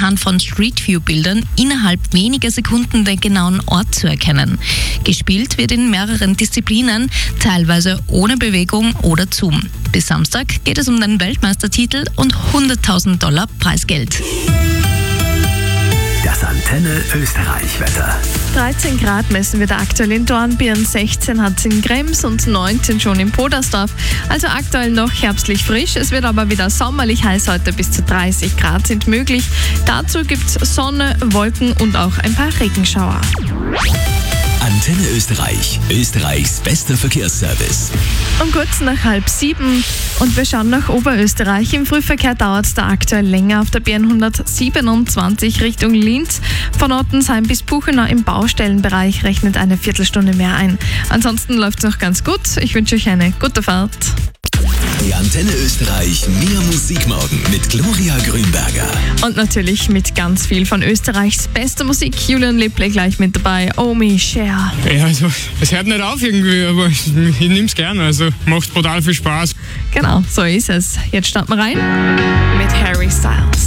anhand von Street View-Bildern innerhalb weniger Sekunden den genauen Ort zu erkennen. Gespielt wird in mehreren Disziplinen, teilweise ohne Bewegung oder Zoom. Bis Samstag geht es um den Weltmeistertitel und $100.000 Preisgeld. Das Antenne Österreich-Wetter. 13 Grad messen wir da aktuell in Dornbirn, 16 hat es in Krems und 19 schon in Podersdorf. Also aktuell noch herbstlich frisch. Es wird aber wieder sommerlich heiß heute, bis zu 30 Grad sind möglich. Dazu gibt es Sonne, Wolken und auch ein paar Regenschauer. Antenne Österreich, Österreichs bester Verkehrsservice. Um kurz nach 6:30 und wir schauen nach Oberösterreich. Im Frühverkehr dauert es da aktuell länger auf der BN127 Richtung Linz. Von Ottensheim bis Buchenau im Baustellenbereich rechnet eine Viertelstunde mehr ein. Ansonsten läuft es noch ganz gut. Ich wünsche euch eine gute Fahrt. Die Antenne Österreich Mehr Musik morgen mit Gloria Grünberger. Und natürlich mit ganz viel von Österreichs bester Musik. Julian Lippler gleich mit dabei. Oh me, Share. Ja, also es hört nicht auf irgendwie, aber ich nehme es gerne. Also macht brutal viel Spaß. Genau, so ist es. Jetzt starten wir rein mit Harry Styles.